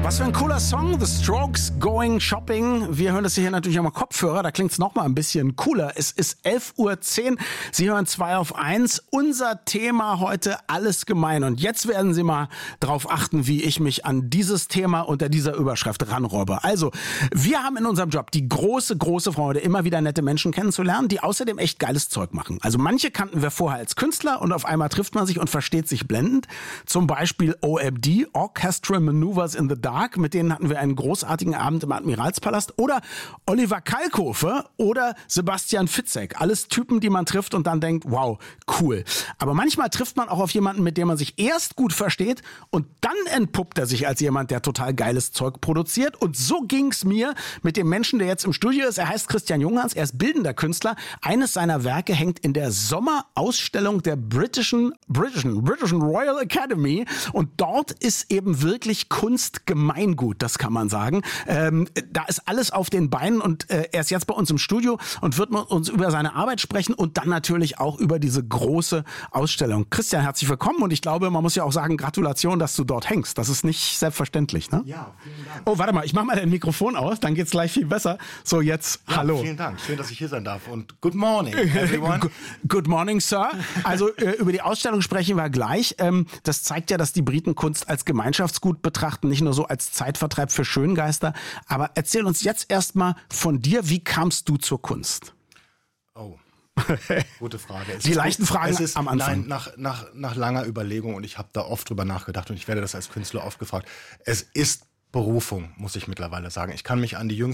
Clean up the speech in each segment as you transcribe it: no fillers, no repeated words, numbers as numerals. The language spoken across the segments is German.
Was für ein cooler Song, The Strokes, Going Shopping. Wir hören das hier natürlich am Kopfhörer, da klingt es nochmal ein bisschen cooler. Es ist 11:10 Uhr, Sie hören 2 auf 1. Unser Thema heute, alles gemein. Und jetzt werden Sie mal drauf achten, wie ich mich an dieses Thema unter dieser Überschrift ranrobbe. Also, wir haben in unserem Job die große Freude, immer wieder nette Menschen kennenzulernen, die außerdem echt geiles Zeug machen. Also manche kannten wir vorher als Künstler und auf einmal trifft man sich und versteht sich blendend. Zum Beispiel OMD, Orchestral Maneuvers in the Dark. Mit denen hatten wir einen großartigen Abend im Admiralspalast. Oder Oliver Kalkofe oder Sebastian Fitzek. Alles Typen, die man trifft und dann denkt, wow, cool. Aber manchmal trifft man auch auf jemanden, mit dem man sich erst gut versteht und dann entpuppt er sich als jemand, der total geiles Zeug produziert. Und so ging's mir mit dem Menschen, der jetzt im Studio ist. Er heißt Christian Junghans, er ist bildender Künstler. Eines seiner Werke hängt in der Sommerausstellung der British Royal Academy. Und dort ist eben wirklich Kunst Gemeingut, das kann man sagen. Da ist alles auf den Beinen und er ist jetzt bei uns im Studio und wird mit uns über seine Arbeit sprechen und dann natürlich auch über diese große Ausstellung. Christian, herzlich willkommen und ich glaube, man muss ja auch sagen, Gratulation, dass du dort hängst. Das ist nicht selbstverständlich, ne? Ja, vielen Dank. Oh, warte mal, ich mach mal dein Mikrofon aus, dann geht's gleich viel besser. So, jetzt, ja, hallo. Vielen Dank, schön, dass ich hier sein darf und good morning, everyone. Good morning, Sir. Also über die Ausstellung sprechen wir gleich. Das zeigt ja, dass die Briten Kunst als Gemeinschaftsgut betrachten, nicht nur so als Zeitvertreib für Schöngeister. Aber erzähl uns jetzt erstmal von dir, wie kamst du zur Kunst? Oh, gute Frage. Die leichten Fragen am Anfang. Nein, nach langer Überlegung und ich habe da oft drüber nachgedacht und ich werde das als Künstler oft gefragt. Es ist Berufung, muss ich mittlerweile sagen. Ich kann mich an die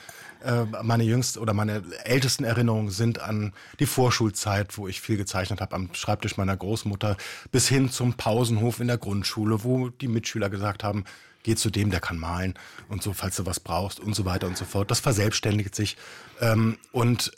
meine ältesten Erinnerungen sind an die Vorschulzeit, wo ich viel gezeichnet habe am Schreibtisch meiner Großmutter, bis hin zum Pausenhof in der Grundschule, wo die Mitschüler gesagt haben, geh zu dem, der kann malen und so, falls du was brauchst und so weiter und so fort. Das verselbstständigt sich und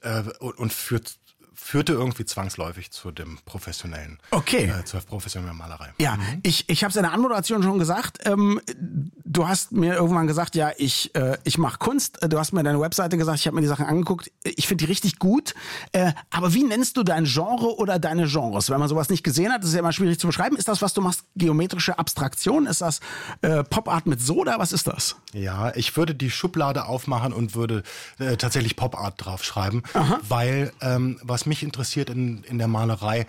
führte irgendwie zwangsläufig zu dem professionellen, zur professionellen Malerei. Ja, ich habe es in der Anmoderation schon gesagt. Du hast mir irgendwann gesagt, ja, ich mache Kunst. Du hast mir deine Webseite gesagt, ich habe mir die Sachen angeguckt. Ich finde die richtig gut. Aber wie nennst du dein Genre oder deine Genres? Wenn man sowas nicht gesehen hat, ist es ja immer schwierig zu beschreiben. Ist das, was du machst, geometrische Abstraktion? Ist das Pop-Art mit Soda? Was ist das? Ja, ich würde die Schublade aufmachen und würde tatsächlich Pop-Art draufschreiben, weil was mich interessiert in der Malerei,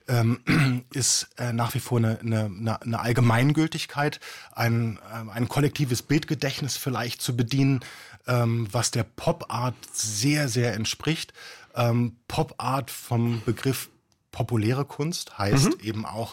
ist nach wie vor eine Allgemeingültigkeit, ein kollektives Bildgedächtnis vielleicht zu bedienen, was der Pop-Art sehr, sehr entspricht. Pop-Art vom Begriff populäre Kunst heißt eben auch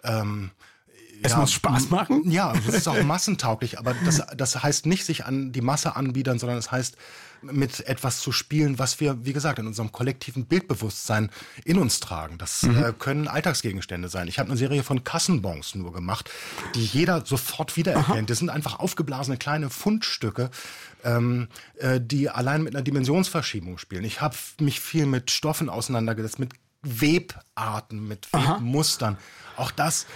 es muss Spaß machen? Ja, es ist auch massentauglich, aber das heißt nicht sich an die Masse anbiedern, sondern es heißt mit etwas zu spielen, was wir, wie gesagt, in unserem kollektiven Bildbewusstsein in uns tragen. Das können Alltagsgegenstände sein. Ich habe eine Serie von Kassenbons nur gemacht, die jeder sofort wiedererkennt. Das sind einfach aufgeblasene kleine Fundstücke, die allein mit einer Dimensionsverschiebung spielen. Ich habe mich viel mit Stoffen auseinandergesetzt, mit Webarten, mit Webmustern. Auch das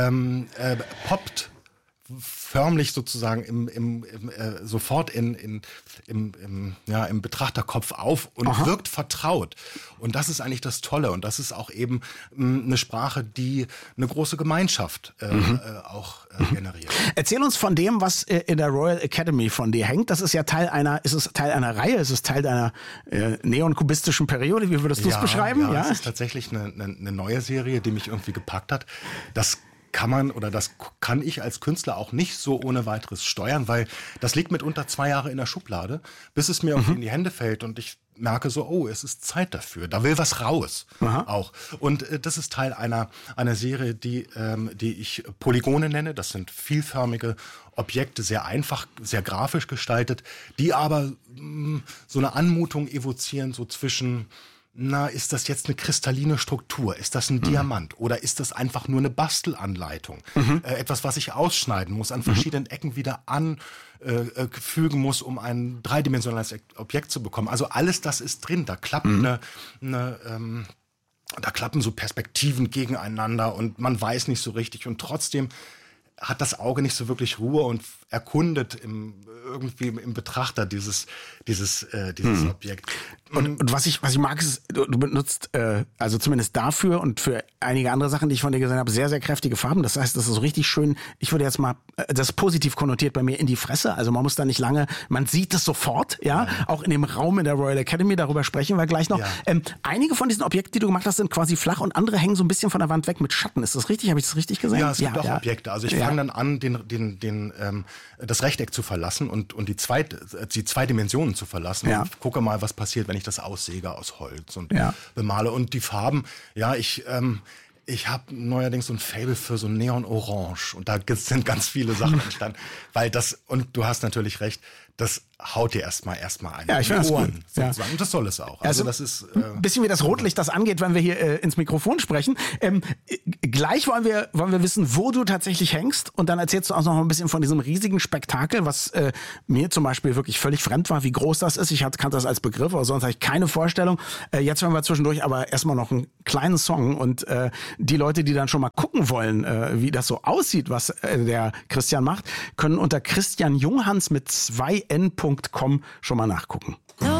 poppt förmlich sozusagen sofort im Betrachterkopf auf und wirkt vertraut. Und das ist eigentlich das Tolle. Und das ist auch eben eine Sprache, die eine große Gemeinschaft auch generiert. Erzähl uns von dem, was in der Royal Academy von dir hängt. Das ist ja Teil einer Reihe, ist es Teil deiner neonkubistischen Periode. Wie würdest du es beschreiben? Ja, das ist tatsächlich eine neue Serie, die mich irgendwie gepackt hat. Das kann ich als Künstler auch nicht so ohne weiteres steuern, weil das liegt mitunter 2 Jahre in der Schublade, bis es mir irgendwie in die Hände fällt und ich merke so, oh, es ist Zeit dafür, da will was raus auch. Und das ist Teil einer Serie, die ich Polygone nenne. Das sind vielförmige Objekte, sehr einfach, sehr grafisch gestaltet, die aber so eine Anmutung evozieren, so zwischen ist das jetzt eine kristalline Struktur? Ist das ein Diamant? Oder ist das einfach nur eine Bastelanleitung? Etwas, was ich ausschneiden muss, an verschiedenen Ecken wieder anfügen muss, um ein dreidimensionales Objekt zu bekommen. Also alles das ist drin. Da klappt da klappen so Perspektiven gegeneinander und man weiß nicht so richtig. Und trotzdem hat das Auge nicht so wirklich Ruhe und erkundet irgendwie im Betrachter dieses Objekt. Und was ich mag, ist, du benutzt also zumindest dafür und für einige andere Sachen, die ich von dir gesehen habe, sehr, sehr kräftige Farben. Das heißt, das ist so richtig schön, ich würde jetzt mal, das ist positiv konnotiert bei mir, in die Fresse. Also man muss da nicht lange, man sieht es sofort, ja, auch in dem Raum in der Royal Academy, darüber sprechen wir gleich noch. Ja. Einige von diesen Objekten, die du gemacht hast, sind quasi flach und andere hängen so ein bisschen von der Wand weg mit Schatten. Ist das richtig? Habe ich das richtig gesehen? Ja, es gibt auch Objekte. Also ich fange dann an, das Rechteck zu verlassen und die zwei Dimensionen zu verlassen. Ja. Und gucke mal, was passiert, wenn ich das aussäge aus Holz und bemale. Und die Farben, ich habe neuerdings so ein Faible für so Neon-Orange und da sind ganz viele Sachen entstanden, weil und du hast natürlich recht, das haut dir erstmal ein. Ja, ich finde das gut. Sozusagen. Und das soll es auch. Also das ist ein bisschen wie das Rotlicht, das angeht, wenn wir hier ins Mikrofon sprechen. Gleich wollen wir wissen, wo du tatsächlich hängst und dann erzählst du auch noch ein bisschen von diesem riesigen Spektakel, was mir zum Beispiel wirklich völlig fremd war, wie groß das ist. Ich kannte das als Begriff, aber sonst habe ich keine Vorstellung. Jetzt hören wir zwischendurch aber erstmal noch einen kleinen Song und die Leute, die dann schon mal gucken wollen, wie das so aussieht, was der Christian macht, können unter christianjunghans mit 2n.com schon mal nachgucken.